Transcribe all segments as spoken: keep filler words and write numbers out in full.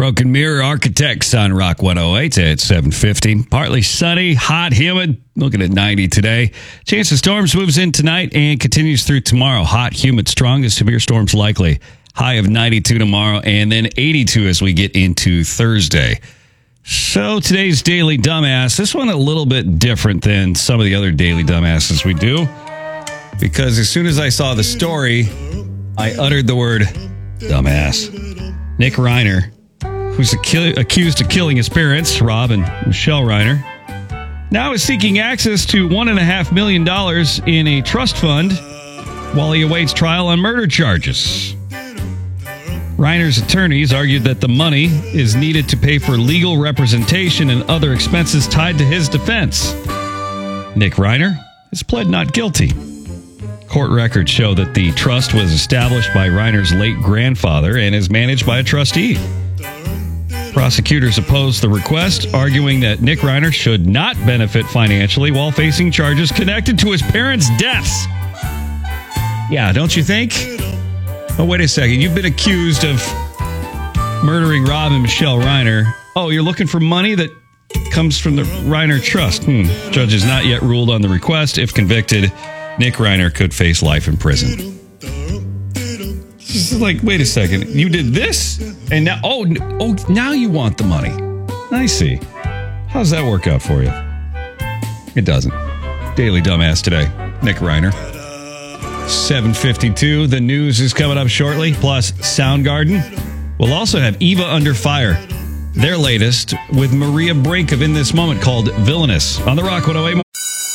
Broken Mirror Architects on Rock one oh eight at seven fifty. Partly sunny, hot, humid. Looking at ninety today. Chance of storms moves in tonight and continues through tomorrow. Hot, humid, strong as severe storms likely. High of ninety-two tomorrow and then eighty-two as we get into Thursday. So today's Daily Dumbass. This one a little bit different than some of the other Daily Dumbasses we do. Because as soon as I saw the story, I uttered the word dumbass. Nick Reiner, who's accused of killing his parents, Rob and Michelle Reiner, now is seeking access to one point five million dollars in a trust fund while he awaits trial on murder charges. Reiner's attorneys argued that the money is needed to pay for legal representation and other expenses tied to his defense. Nick Reiner has pled not guilty. Court records show that the trust was established by Reiner's late grandfather and is managed by a trustee. Prosecutors opposed the request, arguing that Nick Reiner should not benefit financially while facing charges connected to his parents' deaths. Yeah, don't you think? Oh, wait a second. You've been accused of murdering Rob and Michelle Reiner. Oh, you're looking for money that comes from the Reiner Trust. Hmm. Judge has not yet ruled on the request. If convicted, Nick Reiner could face life in prison. This is like, wait a second. You did this? And now, oh, oh, now you want the money. I see. How does that work out for you? It doesn't. Daily Dumbass today. Nick Reiner. seven fifty-two. The news is coming up shortly. Plus, Soundgarden. We'll also have Eva Under Fire. Their latest with Maria Brink of In This Moment called Villainous on the Rock one oh eight.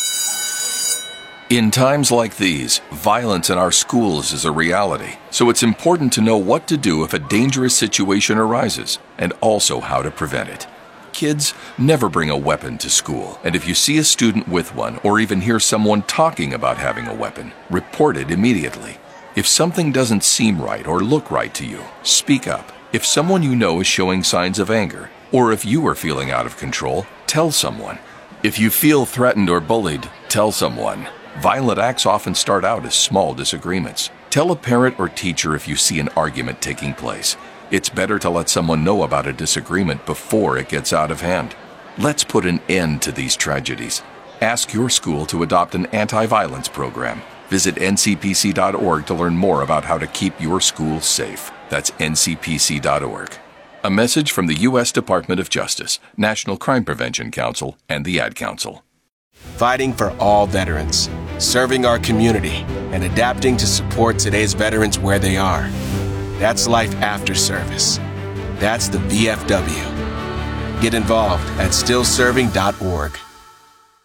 In times like these, violence in our schools is a reality, so it's important to know what to do if a dangerous situation arises, and also how to prevent it. Kids, never bring a weapon to school, and if you see a student with one, or even hear someone talking about having a weapon, report it immediately. If something doesn't seem right or look right to you, speak up. If someone you know is showing signs of anger, or if you are feeling out of control, tell someone. If you feel threatened or bullied, tell someone. Violent acts often start out as small disagreements. Tell a parent or teacher if you see an argument taking place. It's better to let someone know about a disagreement before it gets out of hand. Let's put an end to these tragedies. Ask your school to adopt an anti-violence program. Visit N C P C dot org to learn more about how to keep your school safe. That's N C P C dot org. A message from the U S Department of Justice, National Crime Prevention Council, and the Ad Council. Fighting for all veterans, serving our community, and adapting to support today's veterans where they are. That's life after service. That's the V F W. Get involved at still serving dot org.